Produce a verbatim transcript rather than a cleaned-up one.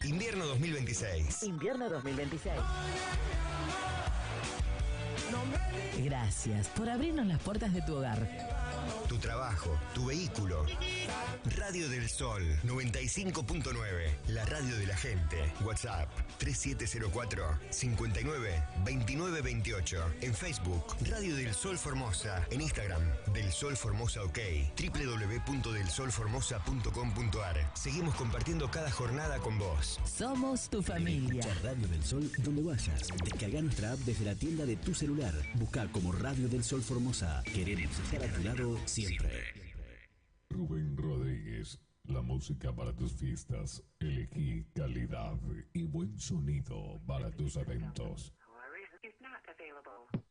Invierno dos mil veintiséis. Invierno dos mil veintiséis. Gracias por abrirnos las puertas de tu hogar. Tu trabajo, tu vehículo. Radio del Sol noventa y cinco punto nueve, la radio de la gente. WhatsApp tres siete cero cuatro, cinco nueve, dos nueve dos ocho. En Facebook, Radio del Sol Formosa. En Instagram, Del Sol Formosa OK. doble u doble u doble u punto del sol formosa punto com punto a r. Seguimos compartiendo cada jornada con vos. Somos tu familia. Escucha Radio del Sol donde vayas. Descarga nuestra app desde la tienda de tu celular. Busca como Radio del Sol Formosa. Queremos estar a tu lado siempre. Rubén Rodríguez, la música para tus fiestas. Elegí calidad y buen sonido para tus eventos.